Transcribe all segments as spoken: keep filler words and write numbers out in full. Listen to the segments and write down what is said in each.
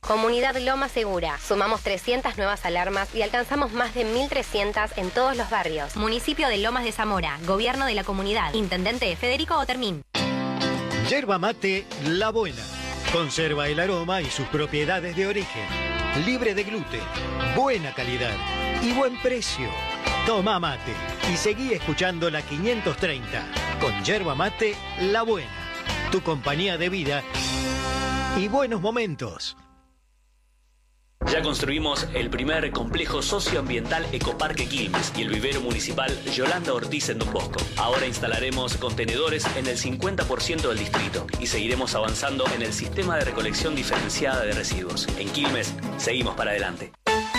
Comunidad Loma Segura. Sumamos trescientas nuevas alarmas y alcanzamos más de mil trescientas en todos los barrios. Municipio de Lomas de Zamora. Gobierno de la comunidad. Intendente Federico Otermín. Yerba mate La Buena. Conserva el aroma y sus propiedades de origen. Libre de gluten, buena calidad y buen precio. Toma mate y seguí escuchando la quinientos treinta con Yerba Mate La Buena. Tu compañía de vida y buenos momentos. Ya construimos el primer complejo socioambiental Ecoparque Quilmes y el vivero municipal Yolanda Ortiz en Don Bosco. Ahora instalaremos contenedores en el cincuenta por ciento del distrito y seguiremos avanzando en el sistema de recolección diferenciada de residuos. En Quilmes, seguimos para adelante.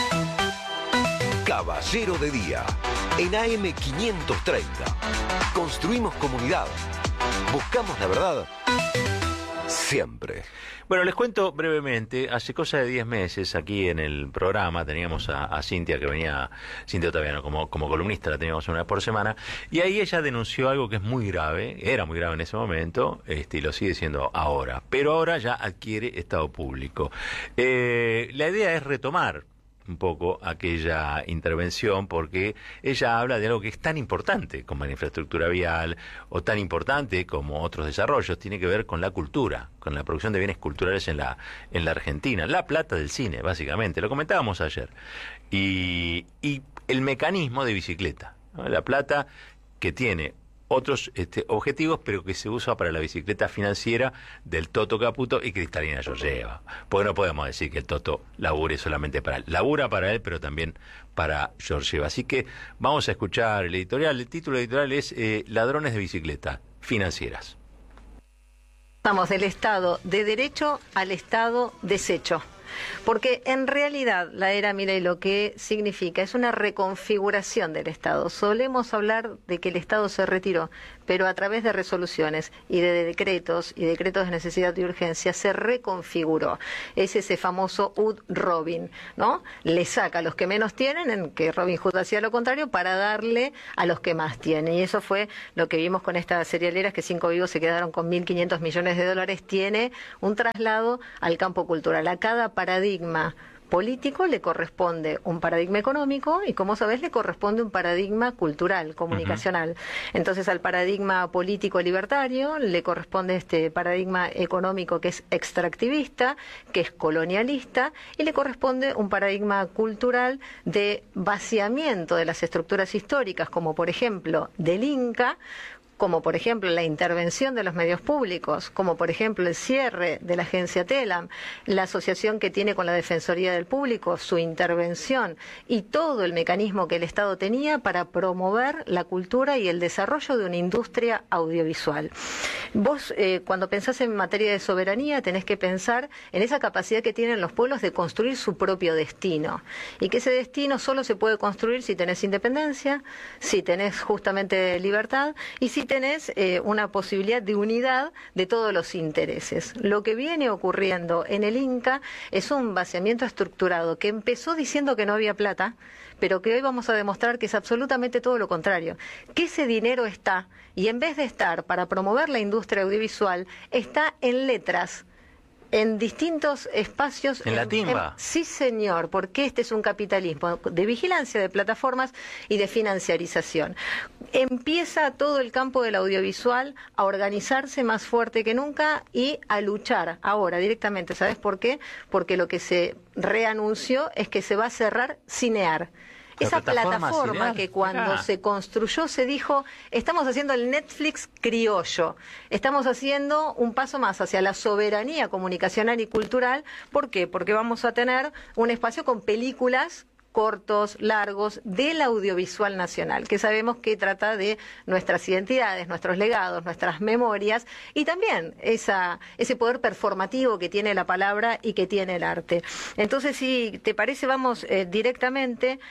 Caballero de Día, en A M quinientos treinta. Construimos comunidad. Buscamos la verdad siempre. Bueno, les cuento brevemente, hace cosa de diez meses aquí en el programa teníamos a, a Cintia, que venía, Cintia Ottaviano, como, como columnista, la teníamos una vez por semana, y ahí ella denunció algo que es muy grave, era muy grave en ese momento, este, y lo sigue siendo ahora, pero ahora ya adquiere estado público. Eh, la idea es retomar un poco aquella intervención, porque ella habla de algo que es tan importante como la infraestructura vial o tan importante como otros desarrollos, tiene que ver con la cultura, con la producción de bienes culturales en la en la Argentina, la plata del cine, básicamente, lo comentábamos ayer, y, y el mecanismo de bicicleta, ¿no? La plata que tiene otros este, objetivos, pero que se usa para la bicicleta financiera del Toto Caputo y Cristalina Georgieva. Porque no podemos decir que el Toto labure solamente para él. Labura para él, pero también para Georgieva. Así que vamos a escuchar el editorial. El título editorial es eh, Ladrones de bicicleta financieras. Pasamos del Estado de Derecho al Estado deshecho. Porque en realidad la era Milei lo que significa es una reconfiguración del Estado. Solemos hablar de que el Estado se retiró, pero a través de resoluciones y de decretos y decretos de necesidad y urgencia se reconfiguró. Es ese famoso ud Robin, ¿no? Le saca a los que menos tienen, en que Robin Hood hacía lo contrario, para darle a los que más tienen. Y eso fue lo que vimos con estas cerealeras, que Cinco Vivos se quedaron con mil quinientos millones de dólares. Tiene un traslado al campo cultural. A cada paradigma político le corresponde un paradigma económico y, como sabés, le corresponde un paradigma cultural, comunicacional. Uh-huh. Entonces, al paradigma político libertario le corresponde este paradigma económico que es extractivista, que es colonialista, y le corresponde un paradigma cultural de vaciamiento de las estructuras históricas, como por ejemplo del Inca, como por ejemplo la intervención de los medios públicos, como por ejemplo el cierre de la agencia TELAM, la asociación que tiene con la Defensoría del Público, su intervención y todo el mecanismo que el Estado tenía para promover la cultura y el desarrollo de una industria audiovisual. Vos, eh, cuando pensás en materia de soberanía, tenés que pensar en esa capacidad que tienen los pueblos de construir su propio destino, y que ese destino solo se puede construir si tenés independencia, si tenés justamente libertad y si tenés eh, una posibilidad de unidad de todos los intereses. Lo que viene ocurriendo en el Inca es un vaciamiento estructurado que empezó diciendo que no había plata, pero que hoy vamos a demostrar que es absolutamente todo lo contrario, que ese dinero está, y en vez de estar para promover la industria audiovisual, está en letras, en distintos espacios. En, en la timba. En, sí, señor, porque este es un capitalismo de vigilancia de plataformas y de financiarización. Empieza todo el campo del audiovisual a organizarse más fuerte que nunca y a luchar ahora directamente. ¿Sabes por qué? Porque lo que se reanunció es que se va a cerrar Cinear. Esa plataforma, plataforma que cuando ah. se construyó se dijo, estamos haciendo el Netflix criollo, estamos haciendo un paso más hacia la soberanía comunicacional y cultural. ¿Por qué? Porque vamos a tener un espacio con películas cortos, largos, del audiovisual nacional, que sabemos que trata de nuestras identidades, nuestros legados, nuestras memorias, y también esa, ese poder performativo que tiene la palabra y que tiene el arte. Entonces, si te parece, vamos eh, directamente